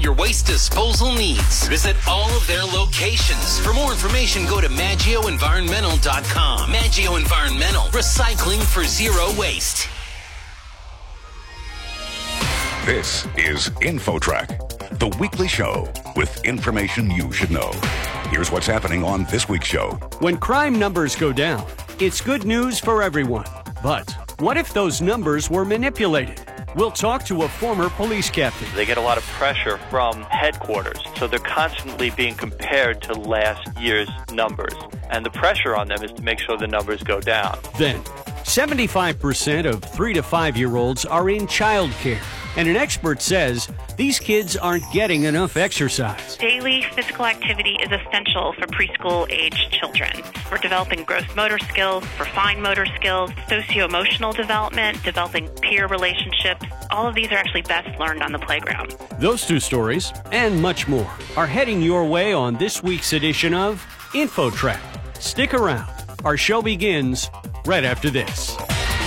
your waste disposal needs. Visit all of their locations. For more information, go to MaggioEnvironmental.com. Maggio Environmental. Recycling for zero waste. This is InfoTrack, the weekly show with information you should know. Here's what's happening on this week's show. When crime numbers go down, it's good news for everyone. But what if those numbers were manipulated? We'll talk to a former police captain. They get a lot of pressure from headquarters, so they're constantly being compared to last year's numbers. And the pressure on them is to make sure the numbers go down. Then, 75% of 3 to 5-year-olds are in childcare. And an expert says these kids aren't getting enough exercise. Daily physical activity is essential for preschool-age children. For developing gross motor skills, for fine motor skills, socio-emotional development, developing peer relationships. All of these are actually best learned on the playground. Those two stories, and much more, are heading your way on this week's edition of InfoTrack. Stick around. Our show begins right after this.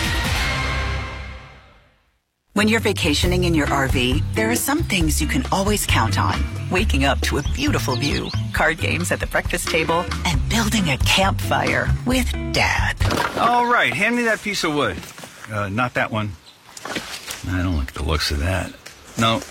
When you're vacationing in your RV, there are some things you can always count on. Waking up to a beautiful view, card games at the breakfast table, and building a campfire with Dad. All right, hand me that piece of wood. Not that one. I don't like the looks of that. No.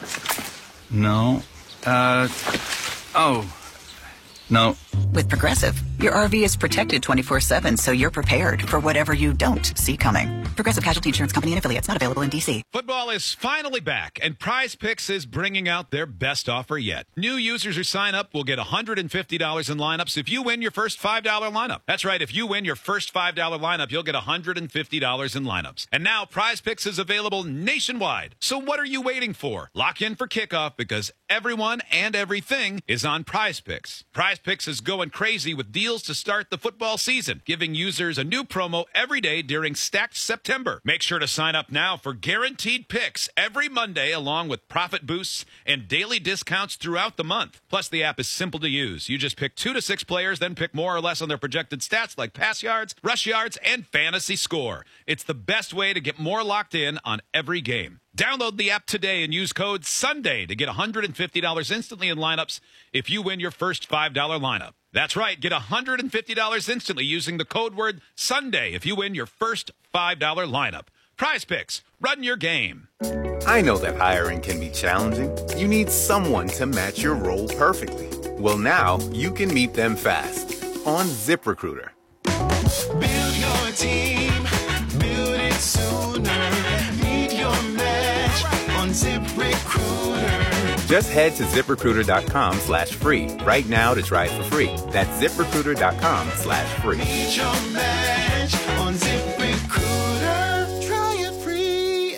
No. With Progressive, your RV is protected 24/7, so you're prepared for whatever you don't see coming. Progressive Casualty Insurance Company and affiliates, not available in D.C. Football is finally back, and Prize Picks is bringing out their best offer yet. New users who sign up will get $150 in lineups if you win your first $5 lineup. That's right, if you win your first $5 lineup, you'll get $150 in lineups. And now Prize Picks is available nationwide. So what are you waiting for? Lock in for kickoff because everyone and everything is on Prize Picks. Prize Picks is going crazy with deals to start the football season, giving users a new promo every day during Stacked September. Make sure to sign up now for guaranteed picks every Monday, along with profit boosts and daily discounts throughout the month. Plus, the app is simple to use. You just pick 2 to 6 players, then pick more or less on their projected stats like pass yards, rush yards, and fantasy score. It's the best way to get more locked in on every game. Download the app today and use code SUNDAY to get $150 instantly in lineups if you win your first $5 lineup. That's right, get $150 instantly using the code word SUNDAY if you win your first $5 lineup. Prize Picks, run your game. I know that hiring can be challenging. You need someone to match your role perfectly. Well, now you can meet them fast on ZipRecruiter. Build your team, build it sooner. Meet your match on ZipRecruiter. Just head to ZipRecruiter.com/free right now to try it for free. That's ZipRecruiter.com/free. Meet your match on ZipRecruiter. Try it free.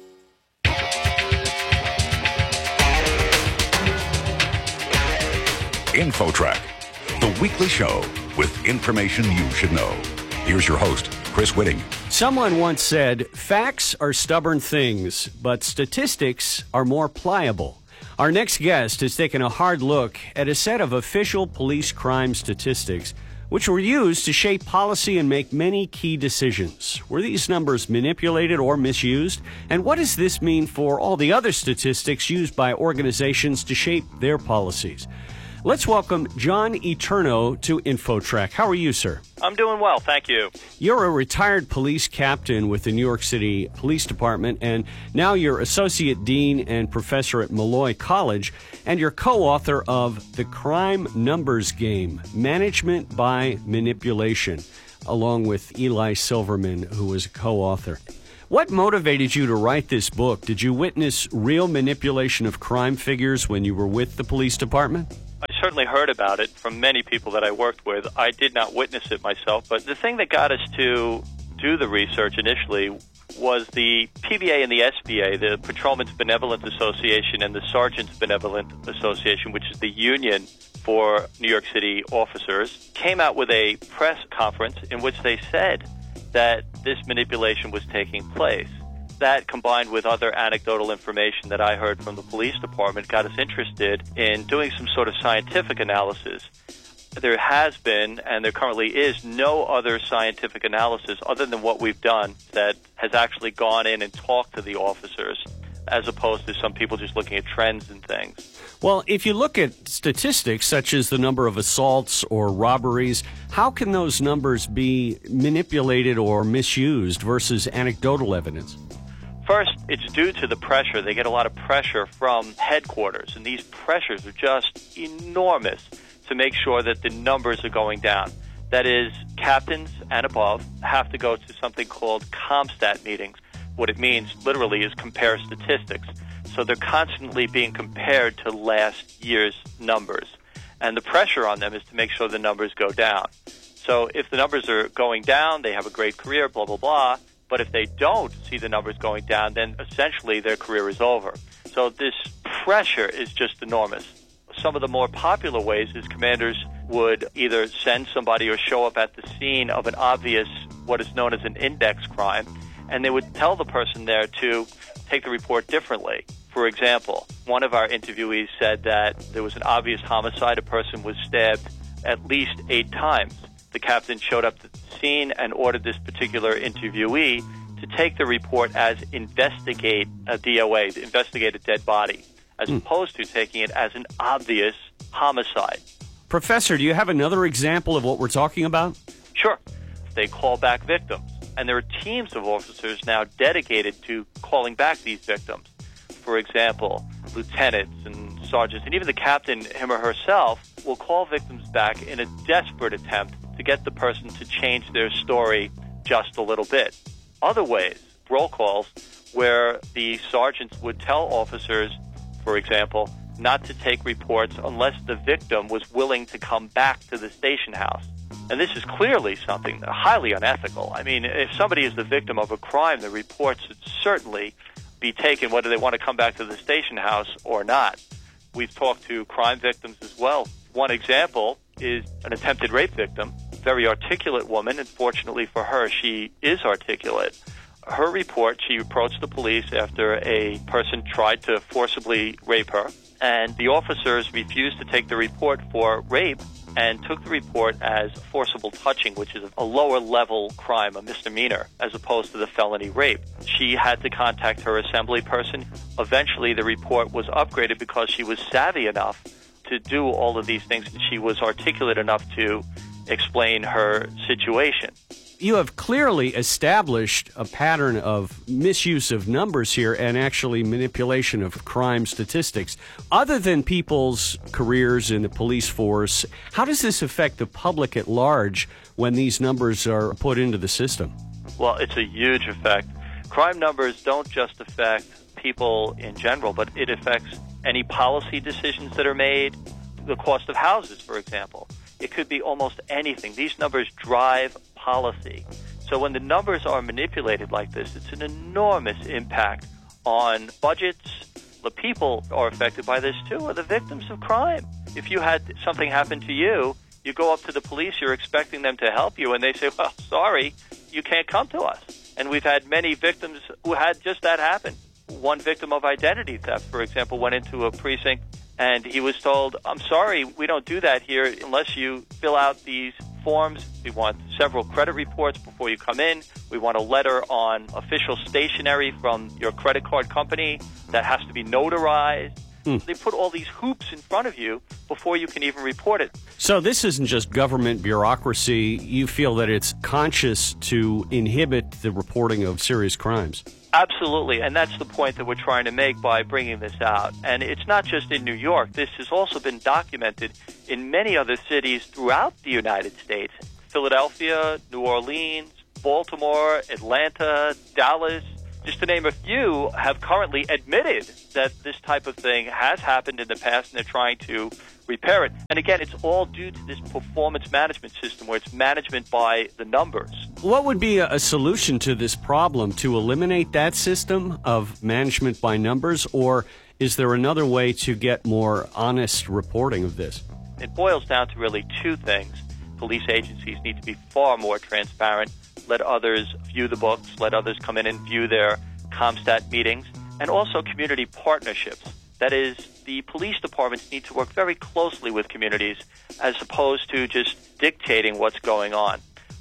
InfoTrack, the weekly show with information you should know. Here's your host, Chris Whitting. Someone once said, facts are stubborn things, but statistics are more pliable. Our next guest has taken a hard look at a set of official police crime statistics, which were used to shape policy and make many key decisions. Were these numbers manipulated or misused? And what does this mean for all the other statistics used by organizations to shape their policies? Let's welcome John Eterno to InfoTrack. How are you, sir? I'm doing well, thank you. You're a retired police captain with the New York City Police Department, and now you're associate dean and professor at Malloy College, and you're co-author of The Crime Numbers Game, Management by Manipulation, along with Eli Silverman, who was a co-author. What motivated you to write this book? Did you witness real manipulation of crime figures when you were with the police department? I certainly heard about it from many people that I worked with. I did not witness it myself, but the thing that got us to do the research initially was the PBA and the SBA, the Patrolmen's Benevolent Association and the Sergeant's Benevolent Association, which is the union for New York City officers, came out with a press conference in which they said that this manipulation was taking place. That, combined with other anecdotal information that I heard from the police department, got us interested in doing some sort of scientific analysis. There has been, and there currently is, no other scientific analysis other than what we've done that has actually gone in and talked to the officers as opposed to some people just looking at trends and things. Well, if you look at statistics such as the number of assaults or robberies, how can those numbers be manipulated or misused versus anecdotal evidence? First, it's due to the pressure. They get a lot of pressure from headquarters, and these pressures are just enormous to make sure that the numbers are going down. That is, captains and above have to go to something called CompStat meetings. What it means, literally, is compare statistics. So they're constantly being compared to last year's numbers. And the pressure on them is to make sure the numbers go down. So if the numbers are going down, they have a great career, blah, blah, blah. But if they don't see the numbers going down, then essentially their career is over. So this pressure is just enormous. Some of the more popular ways is commanders would either send somebody or show up at the scene of an obvious, what is known as an index crime, and they would tell the person there to take the report differently. For example, one of our interviewees said that there was an obvious homicide. A person was stabbed at least 8 times. The captain showed up to the scene and ordered this particular interviewee to take the report as investigate a DOA, investigate a dead body, as opposed to taking it as an obvious homicide. Professor, do you have another example of what we're talking about? Sure. They call back victims, and there are teams of officers now dedicated to calling back these victims. For example, lieutenants and sergeants, and even the captain, him or herself, will call victims back in a desperate attempt to get the person to change their story just a little bit. Other ways, roll calls, where the sergeants would tell officers, for example, not to take reports unless the victim was willing to come back to the station house. And this is clearly something highly unethical. I mean, if somebody is the victim of a crime, the reports should certainly be taken whether they want to come back to the station house or not. We've talked to crime victims as well. One example is an attempted rape victim, very articulate woman, and fortunately for her, she is articulate. Her report, she approached the police after a person tried to forcibly rape her, and the officers refused to take the report for rape and took the report as forcible touching, which is a lower-level crime, a misdemeanor, as opposed to the felony rape. She had to contact her assembly person. Eventually, the report was upgraded because she was savvy enough to do all of these things, and she was articulate enough to explain her situation. You have clearly established a pattern of misuse of numbers here and actually manipulation of crime statistics. Other than people's careers in the police force, how does this affect the public at large when these numbers are put into the system? Well, it's a huge effect. Crime numbers don't just affect people in general, but it affects any policy decisions that are made, the cost of houses, for example. It could be almost anything. These numbers drive policy. So when the numbers are manipulated like this, it's an enormous impact on budgets. The people are affected by this too, are the victims of crime. If you had something happen to you, you go up to the police, you're expecting them to help you, and they say, well, sorry, you can't come to us. And we've had many victims who had just that happen. One victim of identity theft, for example, went into a precinct and he was told, I'm sorry, we don't do that here unless you fill out these forms. We want several credit reports before you come in. We want a letter on official stationery from your credit card company that has to be notarized. They put all these hoops in front of you before you can even report it. So this isn't just government bureaucracy. You feel that it's conscious to inhibit the reporting of serious crimes. Absolutely, and that's the point that we're trying to make by bringing this out. And it's not just in New York. This has also been documented in many other cities throughout the United States. Philadelphia, New Orleans, Baltimore, Atlanta, Dallas, just to name a few, have currently admitted that this type of thing has happened in the past, and they're trying to repair it. And again, it's all due to this performance management system where it's management by the numbers. What would be a solution to this problem? To eliminate that system of management by numbers, or is there another way to get more honest reporting of this? It boils down to really two things. Police agencies need to be far more transparent, let others view the books, let others come in and view their CompStat meetings, and also community partnerships. That is, the police departments need to work very closely with communities as opposed to just dictating what's going on.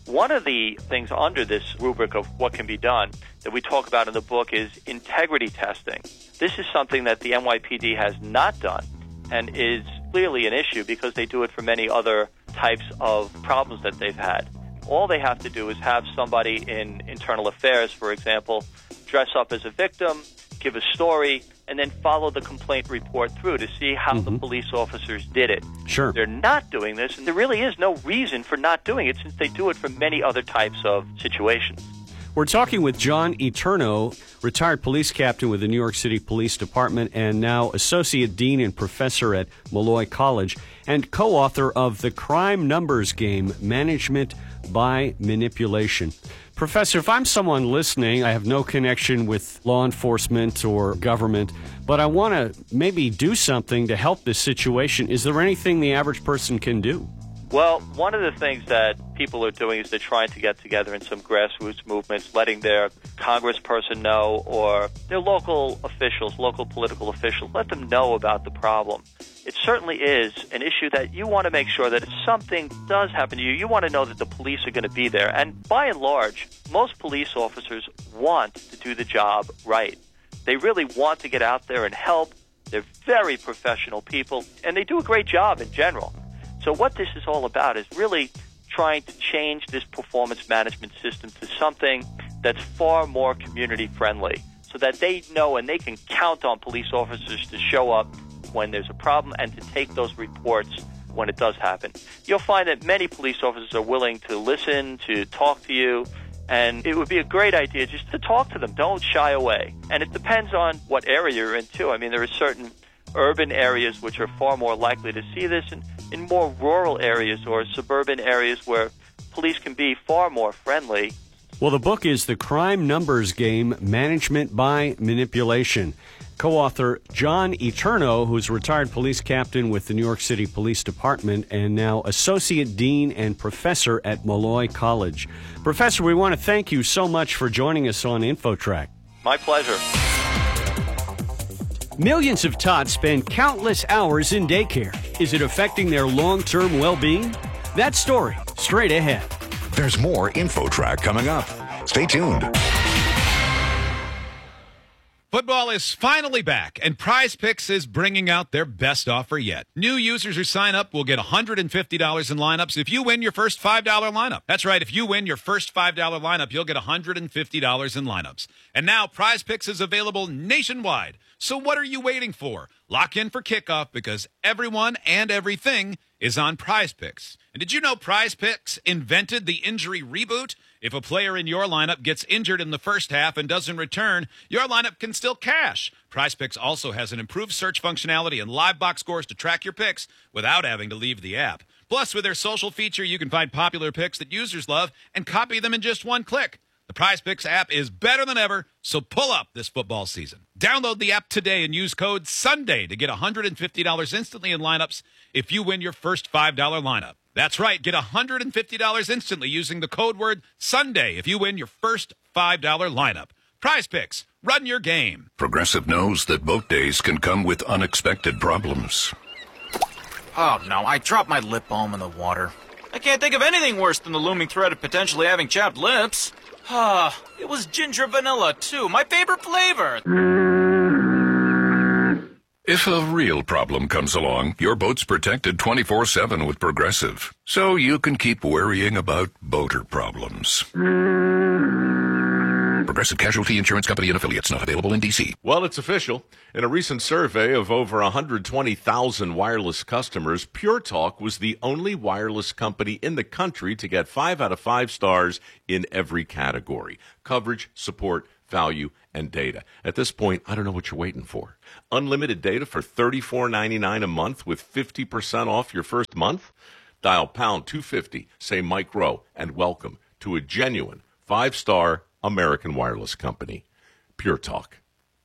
One of the things under this rubric of what can be done that we talk about in the book is integrity testing. This is something that the NYPD has not done and is clearly an issue because they do it for many other types of problems that they've had. All they have to do is have somebody in internal affairs, for example, dress up as a victim, give a story, and then follow the complaint report through to see how the police officers did it. Sure. They're not doing this, and there really is no reason for not doing it since they do it for many other types of situations. We're talking with John Eterno, retired police captain with the New York City Police Department and now associate dean and professor at Molloy College and co-author of The Crime Numbers Game, Management by Manipulation. Professor, if I'm someone listening, I have no connection with law enforcement or government, but I want to maybe do something to help this situation. Is there anything the average person can do? Well, one of the things that people are doing is they're trying to get together in some grassroots movements, letting their congressperson know or their local officials, local political officials, let them know about the problem. It certainly is an issue that you want to make sure that if something does happen to you, you want to know that the police are going to be there. And by and large, most police officers want to do the job right. They really want to get out there and help. They're very professional people, and they do a great job in general. So what this is all about is really trying to change this performance management system to something that's far more community friendly so that they know and they can count on police officers to show up when there's a problem and to take those reports when it does happen. You'll find that many police officers are willing to listen, to talk to you, and it would be a great idea just to talk to them. Don't shy away. And it depends on what area you're in, too. I mean, there are certain urban areas which are far more likely to see this, and in more rural areas or suburban areas where police can be far more friendly. Well, the book is The Crime Numbers Game, Management by Manipulation. Co-author John Eterno, who's a retired police captain with the New York City Police Department and now associate dean and professor at Molloy College. Professor, we want to thank you so much for joining us on InfoTrack. My pleasure. Millions of tots spend countless hours in daycare. Is it affecting their long-term well-being? That story, straight ahead. There's more InfoTrack coming up. Stay tuned. Football is finally back, and Prize Picks is bringing out their best offer yet. New users who sign up will get $150 in lineups if you win your first $5 lineup. That's right, if you win your first $5 lineup, you'll get $150 in lineups. And now Prize Picks is available nationwide. So what are you waiting for? Lock in for kickoff because everyone and everything is on Prize Picks. And did you know Prize Picks invented the injury reboot? If a player in your lineup gets injured in the first half and doesn't return, your lineup can still cash. Prize Picks also has an improved search functionality and live box scores to track your picks without having to leave the app. Plus, with their social feature, you can find popular picks that users love and copy them in just one click. The Prize Picks app is better than ever, so pull up this football season. Download the app today and use code SUNDAY to get $150 instantly in lineups if you win your first $5 lineup. That's right, get $150 instantly using the code word SUNDAY if you win your first $5 lineup. Prize Picks, run your game. Progressive knows that boat days can come with unexpected problems. Oh no, I dropped my lip balm in the water. I can't think of anything worse than the looming threat of potentially having chapped lips. Ah, it was ginger vanilla, too. My favorite flavor. If a real problem comes along, your boat's protected 24/7 with Progressive. So you can keep worrying about boater problems. Progressive Casualty Insurance Company and Affiliates, not available in D.C. Well, it's official. In a recent survey of over 120,000 wireless customers, Pure Talk was the only wireless company in the country to get 5 out of 5 stars in every category: coverage, support, value, and data. At this point, I don't know what you're waiting for. Unlimited data for $34.99 a month with 50% off your first month? Dial pound 250, say Mike Rowe, and welcome to a genuine 5-star American wireless company. Pure Talk.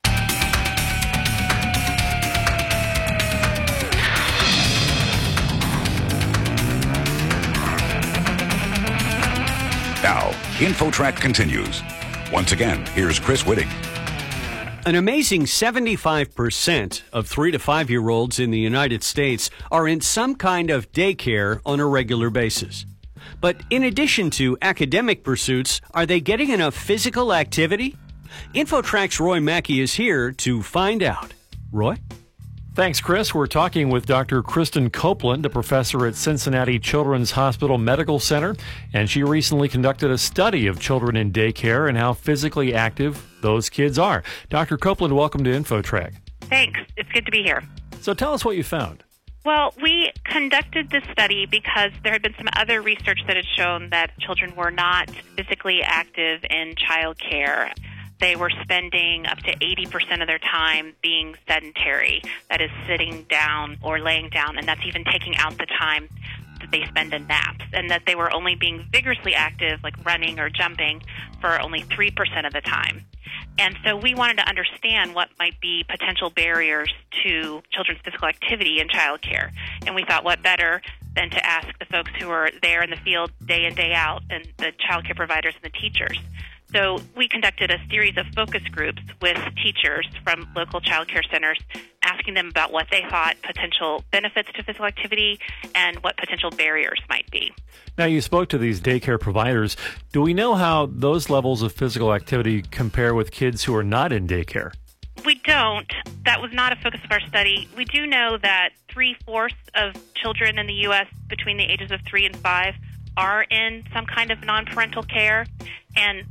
Now, InfoTrack continues. Once again, here's Chris Whitting. An amazing 75% of 3 to 5-year-olds in the United States are in some kind of daycare on a regular basis. But in addition to academic pursuits, are they getting enough physical activity? InfoTrack's Roy Mackey is here to find out. Roy? Thanks, Chris. We're talking with Dr. Kristen Copeland, a professor at Cincinnati Children's Hospital Medical Center, and she recently conducted a study of children in daycare and how physically active those kids are. Dr. Copeland, welcome to InfoTrack. Thanks. It's good to be here. So tell us what you found. Well, we conducted this study because there had been some other research that had shown that children were not physically active in child care. They were spending up to 80% of their time being sedentary, that is sitting down or laying down, and that's even taking out the time that they spend in naps, and that they were only being vigorously active, like running or jumping, for only 3% of the time. And so we wanted to understand what might be potential barriers to children's physical activity in child care. And we thought, what better than to ask the folks who are there in the field day in, day out, and the child care providers and the teachers. So we conducted a series of focus groups with teachers from local child care centers, asking them about what they thought potential benefits to physical activity and what potential barriers might be. Now, you spoke to these daycare providers. Do we know how those levels of physical activity compare with kids who are not in daycare? We don't. That was not a focus of our study. We do know that 3/4 of children in the U.S. between the ages of 3 and 5 are in some kind of non-parental care, and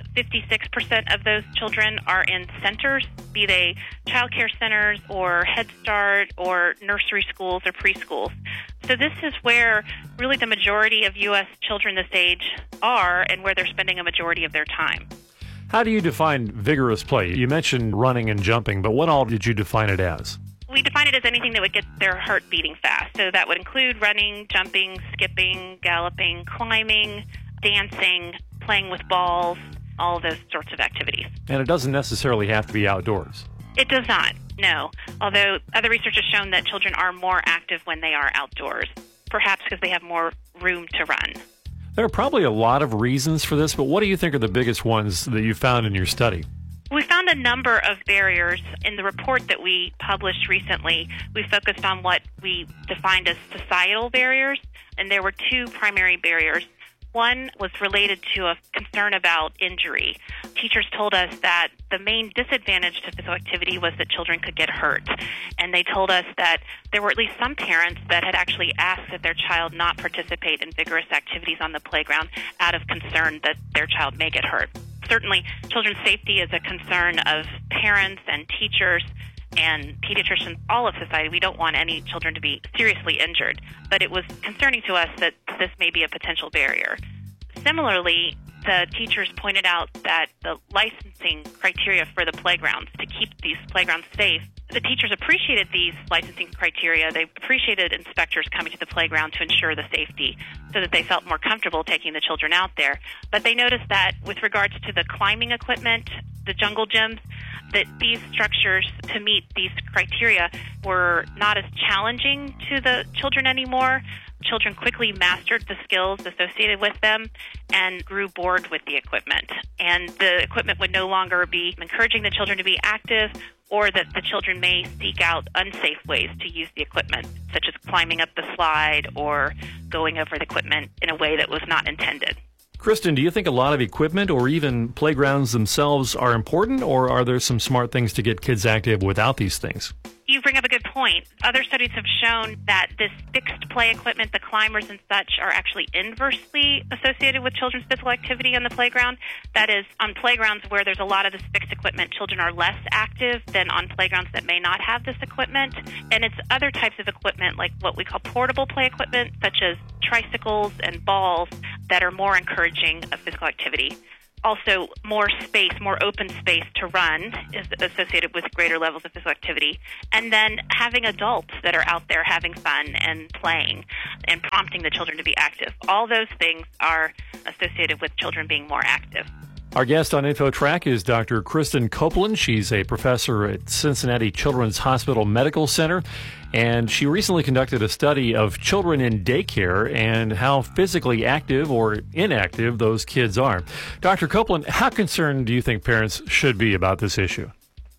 56% of those children are in centers, be they child care centers or Head Start or nursery schools or preschools. So this is where really the majority of U.S. children this age are and where they're spending a majority of their time. How do you define vigorous play? You mentioned running and jumping, but what all did you define it as? We define it as anything that would get their heart beating fast. So that would include running, jumping, skipping, galloping, climbing, dancing, playing with balls, all of those sorts of activities. And it doesn't necessarily have to be outdoors. It does not, no. Although other research has shown that children are more active when they are outdoors, perhaps because they have more room to run. There are probably a lot of reasons for this, but what do you think are the biggest ones that you found in your study? We found a number of barriers. In the report that we published recently, we focused on what we defined as societal barriers, and there were two primary barriers. One was related to a concern about injury. Teachers told us that the main disadvantage to physical activity was that children could get hurt. And they told us that there were at least some parents that had actually asked that their child not participate in vigorous activities on the playground out of concern that their child may get hurt. Certainly, children's safety is a concern of parents and teachers and pediatricians, all of society. We don't want any children to be seriously injured, but it was concerning to us that this may be a potential barrier. Similarly, the teachers pointed out that the licensing criteria for the playgrounds, to keep these playgrounds safe, the teachers appreciated these licensing criteria. They appreciated inspectors coming to the playground to ensure the safety so that they felt more comfortable taking the children out there. But they noticed that with regards to the climbing equipment, the jungle gyms, that these structures to meet these criteria were not as challenging to the children anymore. Children quickly mastered the skills associated with them and grew bored with the equipment. And the equipment would no longer be encouraging the children to be active, or that the children may seek out unsafe ways to use the equipment, such as climbing up the slide or going over the equipment in a way that was not intended. Kristen, do you think a lot of equipment or even playgrounds themselves are important, or are there some smart things to get kids active without these things? You bring up a good point. Other studies have shown that this fixed play equipment, the climbers and such, are actually inversely associated with children's physical activity on the playground. That is, on playgrounds where there's a lot of this fixed equipment, children are less active than on playgrounds that may not have this equipment. And it's other types of equipment, like what we call portable play equipment, such as tricycles and balls, that are more encouraging of physical activity. Also, more space, more open space to run is associated with greater levels of physical activity. And then having adults that are out there having fun and playing and prompting the children to be active. All those things are associated with children being more active. Our guest on InfoTrack is Dr. Kristen Copeland. She's a professor at Cincinnati Children's Hospital Medical Center, and she recently conducted a study of children in daycare and how physically active or inactive those kids are. Dr. Copeland, how concerned do you think parents should be about this issue?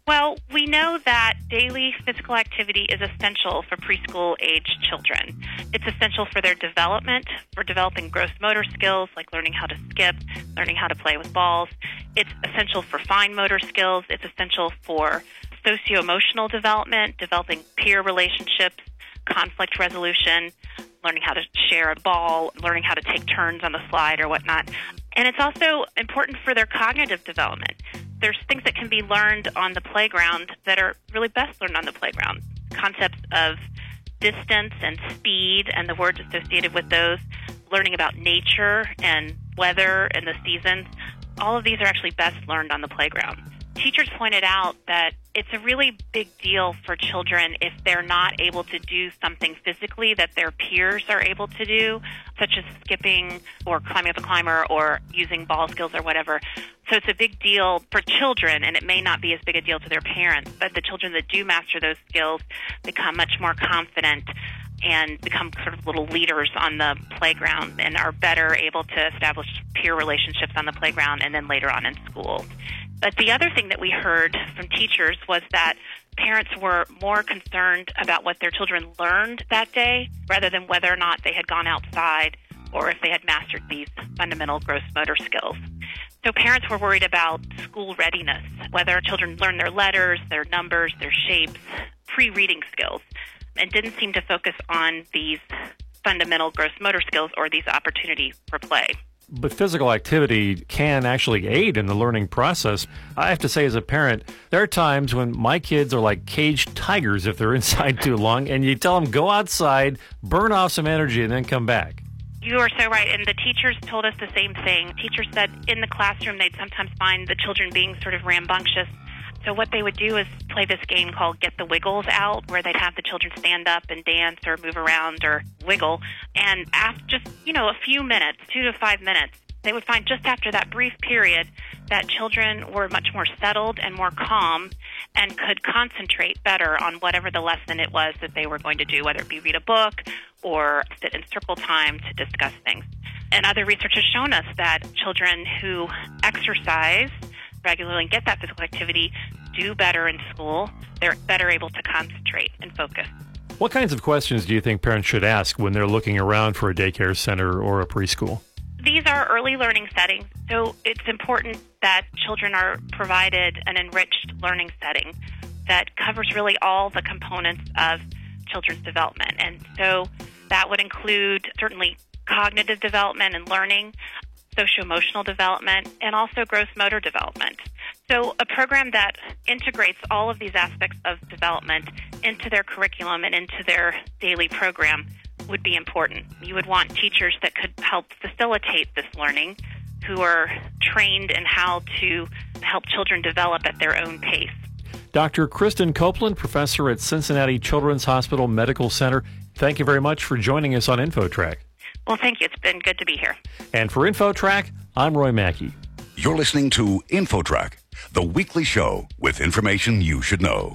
Well, we know that daily physical activity is essential for preschool-age children. It's essential for their development, for developing gross motor skills like learning how to skip, learning how to play with balls. It's essential for fine motor skills. It's essential for socio-emotional development, developing peer relationships, conflict resolution, learning how to share a ball, learning how to take turns on the slide or whatnot. And it's also important for their cognitive development. There's things that can be learned on the playground that are really best learned on the playground. Concepts of distance and speed and the words associated with those, learning about nature and weather and the seasons, all of these are actually best learned on the playground. Teachers pointed out that it's a really big deal for children if they're not able to do something physically that their peers are able to do, such as skipping or climbing up a climber or using ball skills or whatever. So it's a big deal for children, and it may not be as big a deal to their parents, but the children that do master those skills become much more confident and become sort of little leaders on the playground and are better able to establish peer relationships on the playground and then later on in school. But the other thing that we heard from teachers was that parents were more concerned about what their children learned that day rather than whether or not they had gone outside or if they had mastered these fundamental gross motor skills. So parents were worried about school readiness, whether children learned their letters, their numbers, their shapes, pre-reading skills, and didn't seem to focus on these fundamental gross motor skills or these opportunities for play. But physical activity can actually aid in the learning process. I have to say, as a parent, there are times when my kids are like caged tigers if they're inside too long, and you tell them, go outside, burn off some energy, and then come back. You are so right, and the teachers told us the same thing. Teachers said in the classroom they'd sometimes find the children being sort of rambunctious. So what they would do is play this game called Get the Wiggles Out, where they'd have the children stand up and dance or move around or wiggle. And after just, a few minutes, 2 to 5 minutes, they would find just after that brief period that children were much more settled and more calm and could concentrate better on whatever the lesson it was that they were going to do, whether it be read a book or sit in circle time to discuss things. And other research has shown us that children who exercise regularly and get that physical activity do better in school. They're better able to concentrate and focus. What kinds of questions do you think parents should ask when they're looking around for a daycare center or a preschool? These are early learning settings, so it's important that children are provided an enriched learning setting that covers really all the components of children's development. And so that would include certainly cognitive development and learning, socio-emotional development, and also gross motor development. So a program that integrates all of these aspects of development into their curriculum and into their daily program would be important. You would want teachers that could help facilitate this learning, who are trained in how to help children develop at their own pace. Dr. Kristen Copeland, professor at Cincinnati Children's Hospital Medical Center, thank you very much for joining us on InfoTrack. Well, thank you. It's been good to be here. And for InfoTrack, I'm Roy Mackey. You're listening to InfoTrack, the weekly show with information you should know.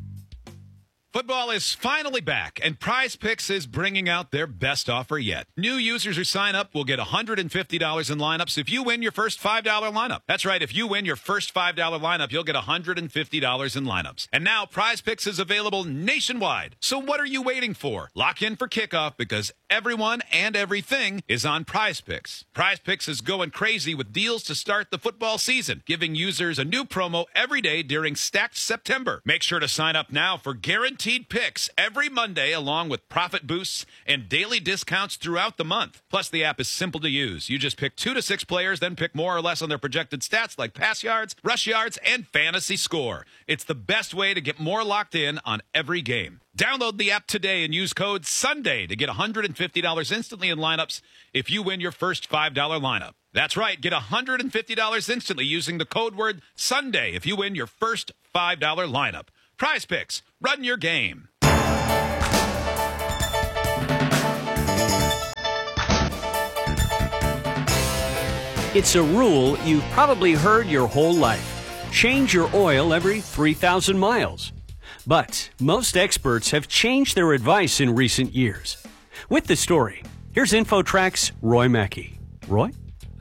Football is finally back, and Prize Picks is bringing out their best offer yet. New users who sign up will get $150 in lineups if you win your first $5 lineup. That's right, if you win your first $5 lineup, you'll get $150 in lineups. And now Prize Picks is available nationwide. So what are you waiting for? Lock in for kickoff because everyone and everything is on Prize Picks. Prize Picks is going crazy with deals to start the football season, giving users a new promo every day during Stacked September. Make sure to sign up now for guaranteed picks every Monday, along with profit boosts and daily discounts throughout the month. Plus, the app is simple to use. You just pick 2 to 6 players, then pick more or less on their projected stats like pass yards, rush yards, and fantasy score. It's the best way to get more locked in on every game. Download the app today and use code SUNDAY to get $150 instantly in lineups if you win your first $5 lineup. That's right, get $150 instantly using the code word SUNDAY if you win your first $5 lineup. Prize Picks, run your game. It's a rule you've probably heard your whole life. Change your oil every 3,000 miles. But most experts have changed their advice in recent years. With the story, here's InfoTrack's Roy Mackey. Roy?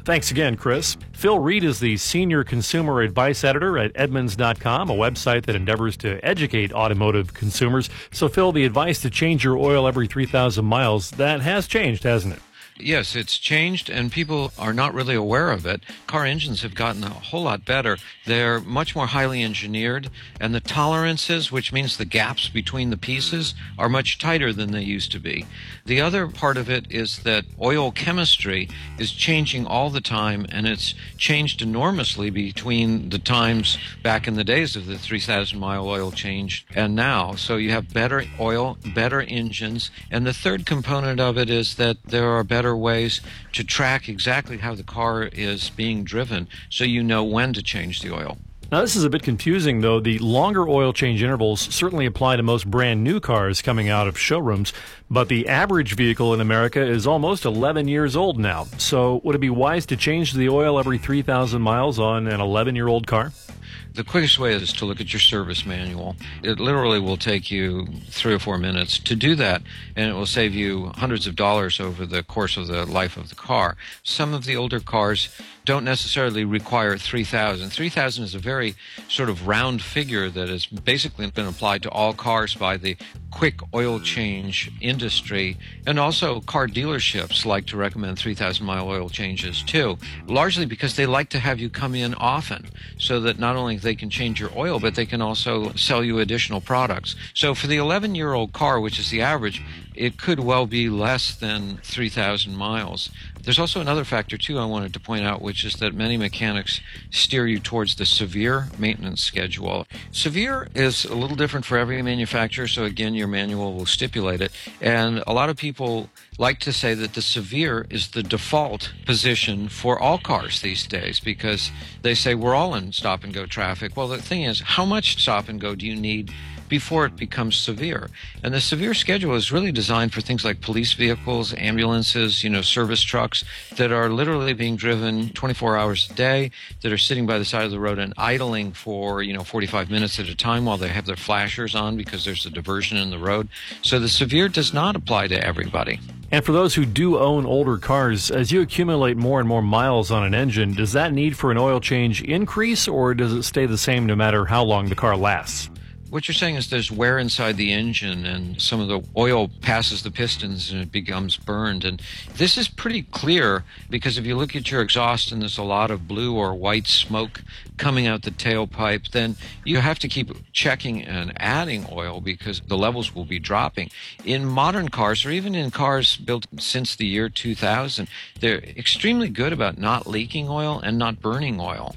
Thanks again, Chris. Phil Reed is the Senior Consumer Advice Editor at Edmunds.com, a website that endeavors to educate automotive consumers. So, Phil, the advice to change your oil every 3,000 miles, that has changed, hasn't it? Yes, it's changed, and people are not really aware of it. Car engines have gotten a whole lot better. They're much more highly engineered, and the tolerances, which means the gaps between the pieces, are much tighter than they used to be. The other part of it is that oil chemistry is changing all the time, and it's changed enormously between the times back in the days of the 3,000-mile oil change and now. So you have better oil, better engines, and the third component of it is that there are better ways to track exactly how the car is being driven so you know when to change the oil. Now, this is a bit confusing, though. The longer oil change intervals certainly apply to most brand new cars coming out of showrooms, but the average vehicle in America is almost 11 years old now. So would it be wise to change the oil every 3,000 miles on an 11-year-old car? The quickest way is to look at your service manual. It literally will take you 3 or 4 minutes to do that, and it will save you hundreds of dollars over the course of the life of the car. Some of the older cars don't necessarily require 3,000. 3,000 is a very sort of round figure that has basically been applied to all cars by the quick oil change industry, and also car dealerships like to recommend 3,000-mile oil changes too, largely because they like to have you come in often so that not only they can change your oil, but they can also sell you additional products. So for the 11-year-old car, which is the average, it could well be less than 3,000 miles. There's also another factor, too, I wanted to point out, which is that many mechanics steer you towards the severe maintenance schedule. Severe is a little different for every manufacturer, so again, your manual will stipulate it. And a lot of people like to say that the severe is the default position for all cars these days because they say we're all in stop-and-go traffic. Well, the thing is, how much stop-and-go do you need before it becomes severe? And the severe schedule is really designed for things like police vehicles, ambulances, service trucks that are literally being driven 24 hours a day, that are sitting by the side of the road and idling for, 45 minutes at a time while they have their flashers on because there's a diversion in the road. So the severe does not apply to everybody. And for those who do own older cars, as you accumulate more and more miles on an engine, does that need for an oil change increase, or does it stay the same no matter how long the car lasts? What you're saying is there's wear inside the engine, and some of the oil passes the pistons and it becomes burned. And this is pretty clear because if you look at your exhaust and there's a lot of blue or white smoke coming out the tailpipe, then you have to keep checking and adding oil because the levels will be dropping. In modern cars, or even in cars built since the year 2000, they're extremely good about not leaking oil and not burning oil.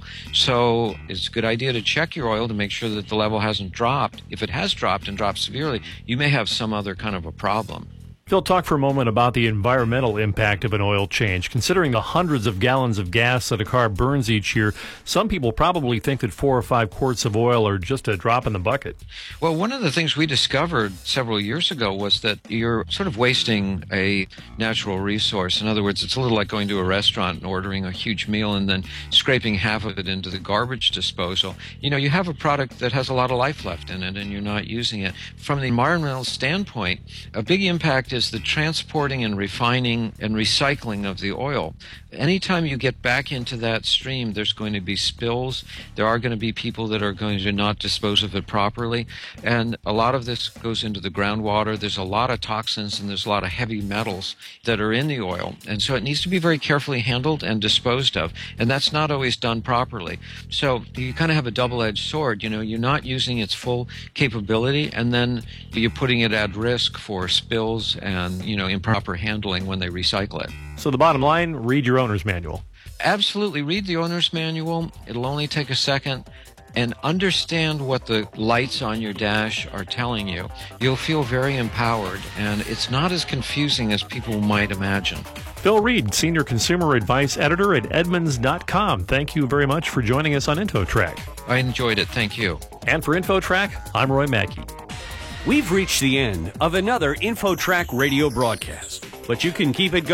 So it's a good idea to check your oil to make sure that the level hasn't dropped. If it has dropped and dropped severely, you may have some other kind of a problem. Phil, talk for a moment about the environmental impact of an oil change. Considering the hundreds of gallons of gas that a car burns each year, some people probably think that 4 or 5 quarts of oil are just a drop in the bucket. Well, one of the things we discovered several years ago was that you're sort of wasting a natural resource. In other words, it's a little like going to a restaurant and ordering a huge meal and then scraping half of it into the garbage disposal. You have a product that has a lot of life left in it and you're not using it. From the environmental standpoint, a big impact is the transporting and refining and recycling of the oil. Anytime you get back into that stream, there's going to be spills. There are going to be people that are going to not dispose of it properly. And a lot of this goes into the groundwater. There's a lot of toxins and there's a lot of heavy metals that are in the oil. And so it needs to be very carefully handled and disposed of. And that's not always done properly. So you kind of have a double-edged sword. You're not using its full capability, and then you're putting it at risk for spills and, improper handling when they recycle it. So the bottom line, read your owner's manual. Absolutely. Read the owner's manual. It'll only take a second. And understand what the lights on your dash are telling you. You'll feel very empowered, and it's not as confusing as people might imagine. Phil Reed, Senior Consumer Advice Editor at Edmunds.com. Thank you very much for joining us on InfoTrack. I enjoyed it. Thank you. And for InfoTrack, I'm Roy Mackey. We've reached the end of another InfoTrack radio broadcast, but you can keep it going.